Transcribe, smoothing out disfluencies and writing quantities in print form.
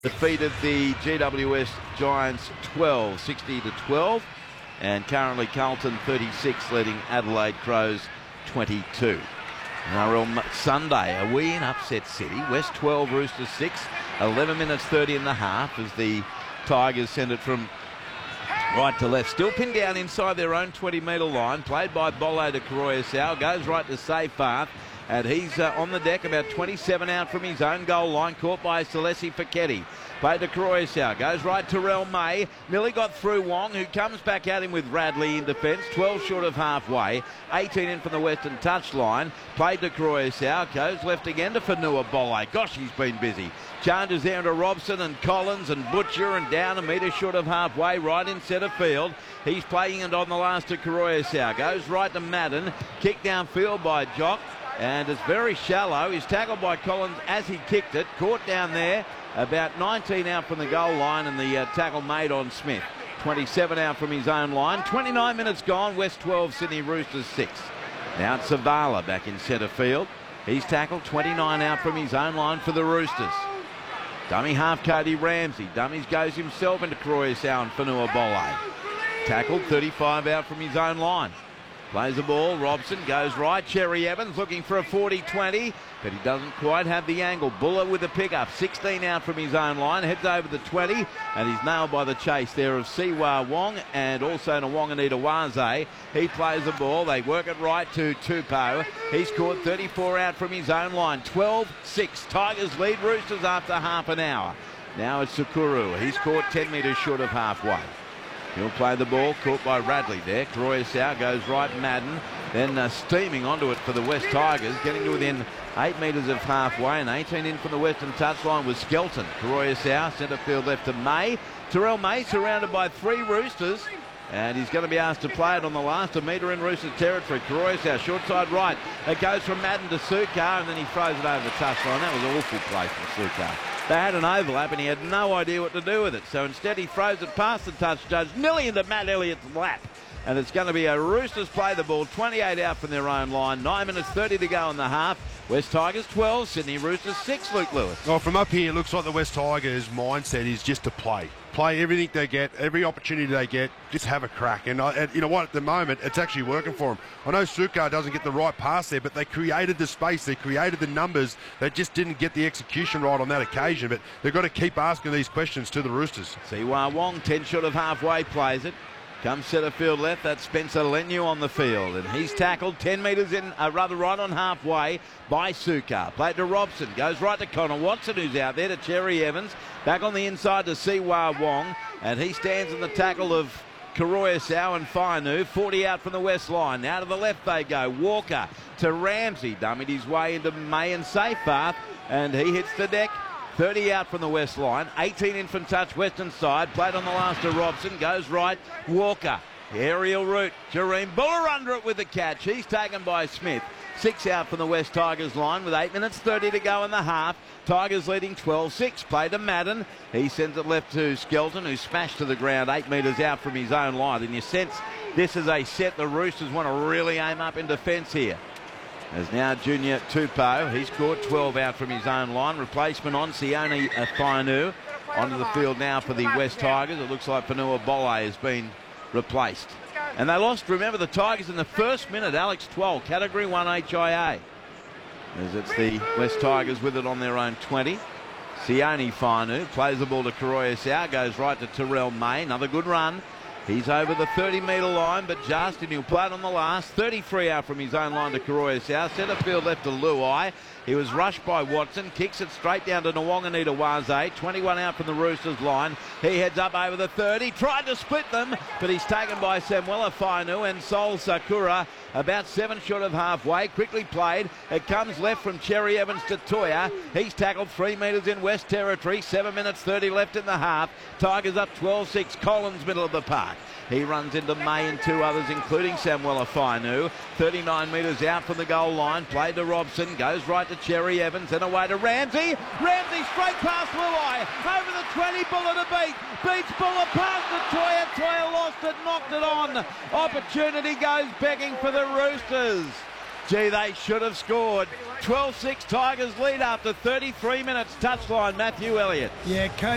Defeated the GWS Giants 60-12, and currently Carlton 36 leading Adelaide Crows 22. NRL Sunday, are we in upset city? West 12, Roosters 6, 11 minutes 30 in the half as the Tigers send it from right to left. Still pinned down inside their own 20-metre line, played by Bolo to Koroisau, goes right to Seyfarth. And he's on the deck, about 27 out from his own goal line, caught by Celesi Feketi. Played to Koroisau, goes right to Terrell May. Nearly got through Wong, who comes back at him with Radley in defence. 12 short of halfway, 18 in from the western touchline. Played to Koroisau, goes left again to Fanua Bole. Gosh, he's been busy. Charges there into Robson and Collins and Butcher, and down a metre short of halfway, right in centre field. He's playing it on the last to Koroisau. Goes right to Madden, kicked downfield by Jock. And it's very shallow. He's tackled by Collins as he kicked it. Caught down there, about 19 out from the goal line, and the tackle made on Smith. 27 out from his own line. 29 minutes gone. West 12, Sydney Roosters 6. Now it's Zavala back in centre field. He's tackled 29 out from his own line for the Roosters. Dummy half Cody Ramsey. Dummies goes himself into Koroisau and Fanua Bole. Tackled 35 out from his own line. Plays the ball, Robson goes right, Cherry Evans looking for a 40-20, but he doesn't quite have the angle. Buller with the pickup, 16 out from his own line, heads over the 20, and he's nailed by the chase there of Siwa Wong and also Nwanganita Waze. He plays the ball, they work it right to Tupou. He's caught 34 out from his own line, 12-6. Tigers lead Roosters after half an hour. Now it's Sukuru, he's caught 10 metres short of halfway. He'll play the ball, caught by Radley there. Koroisau goes right, Madden, then steaming onto it for the West Tigers, getting to within 8 metres of halfway, and 18 in from the western touchline was Skelton. Koroisau, centre field left to May. Terrell May surrounded by 3 Roosters, and he's going to be asked to play it on the last, a metre in Roosters territory. Koroisau, short side right. It goes from Madden to Sukar, and then he throws it over the touchline. That was an awful play from Sukar. They had an overlap and he had no idea what to do with it. So instead he throws it past the touch judge, nearly into Matt Elliott's lap. And it's going to be a Roosters play the ball, 28 out from their own line, 9 minutes 30 to go in the half. West Tigers 12, Sydney Roosters 6, Luke Lewis. Well, from up here, it looks like the West Tigers' mindset is just to play. Play everything they get, every opportunity they get, just have a crack. And you know what, at the moment, it's actually working for them. I know Sukar doesn't get the right pass there, but they created the space, they created the numbers. They just didn't get the execution right on that occasion. But they've got to keep asking these questions to the Roosters. Siwa Wong, 10 short of halfway, plays it. Comes centre field left, that's Spencer Leniu on the field, and he's tackled 10 metres in, rather right on halfway by Sukar. Played to Robson, goes right to Connor Watson, who's out there to Cherry Evans. Back on the inside to Siwa Wong, and he stands in the tackle of Koroisau and Fainu. 40 out from the west line. Now to the left they go. Walker to Ramsey, dummied his way into May and Seyfarth, and he hits the deck. 30 out from the west line, 18 in from touch western side, played on the last to Robson, goes right, Walker, aerial route, Jareem Buller under it with the catch, he's taken by Smith. 6 out from the West Tigers line with 8 minutes 30 to go in the half. Tigers leading 12-6, played to Madden, he sends it left to Skelton, who smashed to the ground 8 metres out from his own line, and you sense this is a set the Roosters want to really aim up in defence here. As now Junior Tupou, he's caught 12 out from his own line. Replacement on Sione Fainu. Onto the field now for the West Tigers. It looks like Fanua Bole has been replaced. And they lost, remember, the Tigers in the first minute. Alex Twal, Category 1 HIA. As it's the West Tigers with it on their own 20. Sione Fainu plays the ball to Koroisau, goes right to Terrell May. Another good run. He's over the 30-metre line, but just, and he'll play it on the last. 33 out from his own line to Koroisau. Centre field left to Luai. He was rushed by Watson, kicks it straight down to Nwanganita Waze. 21 out from the Roosters line. He heads up over the 30, tried to split them, but he's taken by Samuela Fainu and Sol Sakura. About 7 short of halfway, quickly played. It comes left from Cherry Evans to Toya. He's tackled 3 metres in West Territory. 7 minutes 30 left in the half. Tigers up 12-6. Collins middle of the park. He runs into May and 2 others, including Samuela Fainu. 39 metres out from the goal line. Played to Robson. Goes right to Cherry Evans and away to Ramsey. Ramsey straight past Luai. Over the 20. Buller to beat. Beats Buller past the Toya. Toya lost it. Knocked it on. Opportunity goes begging for the Roosters. Gee, they should have scored. 12-6 Tigers lead after 33 minutes. Touchline, Matthew Elliott. Yeah,